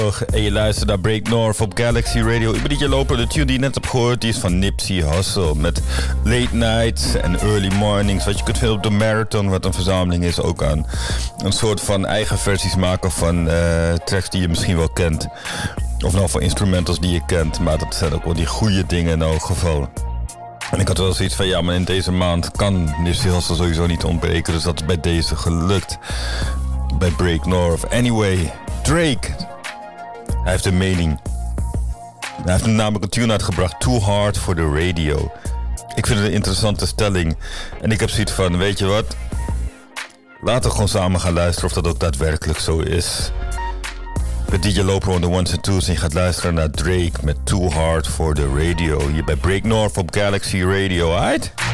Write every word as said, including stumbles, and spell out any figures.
En je luistert naar Break North op Galaxy Radio. Ik ben niet lopen. De tune die je net hebt gehoord, die is van Nipsey Hussle. Met Late Nights en Early Mornings. Wat je kunt vinden op de Marathon, wat een verzameling is ook aan een soort van eigen versies maken van uh, tracks die je misschien wel kent. Of nou van instrumentals die je kent. Maar dat zijn ook wel die goede dingen in elk geval. En ik had wel zoiets van, ja, maar in deze maand kan Nipsey Hussle sowieso niet ontbreken. Dus dat is bij deze gelukt. Bij Break North. Anyway, Drake. Hij heeft een mening. Hij heeft namelijk een tune uitgebracht. Too Hard for the Radio. Ik vind het een interessante stelling. En ik heb zoiets van, weet je wat? Laten we gewoon samen gaan luisteren of dat ook daadwerkelijk zo is. Met D J Loper on the ones and twos. En je gaat luisteren naar Drake met Too Hard for the Radio. Hier bij Break North op Galaxy Radio, alright?